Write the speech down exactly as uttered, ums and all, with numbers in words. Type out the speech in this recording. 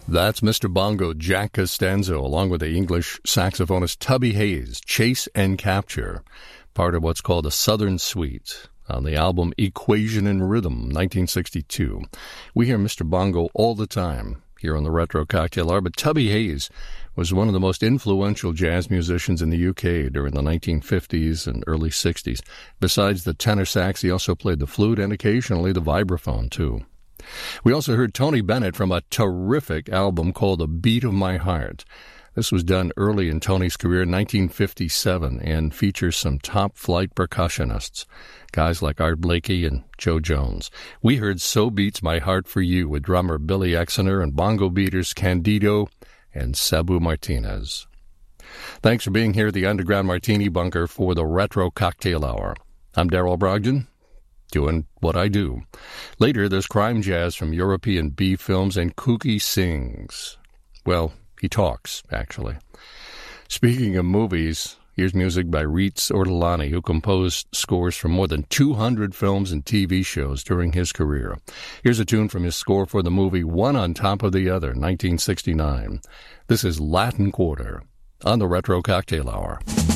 That's Mister Bongo Jack Costanzo, along with the English saxophonist Tubby Hayes, Chase and Capture, part of what's called a Southern Suite on the album Equation and Rhythm, nineteen sixty-two. We hear Mister Bongo all the time here on the Retro Cocktail Hour, but Tubby Hayes was one of the most influential jazz musicians in the U K during the nineteen fifties and early sixties. Besides the tenor sax, he also played the flute and occasionally the vibraphone, too. We also heard Tony Bennett from a terrific album called A Beat of My Heart. This was done early in Tony's career in nineteen fifty-seven and features some top-flight percussionists, guys like Art Blakey and Joe Jones. We heard So Beats My Heart for You with drummer Billy Exner and bongo beaters Candido and Sabu Martinez. Thanks for being here at the Underground Martini Bunker for the Retro Cocktail Hour. I'm Darrell Brogdon, doing what I do. Later, there's crime jazz from European B films, and Kooky sings. Well, he talks, actually. Speaking of movies, here's music by Reitz Ortolani, who composed scores for more than two hundred films and T V shows during his career. Here's a tune from his score for the movie One on Top of the Other, nineteen sixty-nine. This is Latin Quarter on the Retro Cocktail Hour.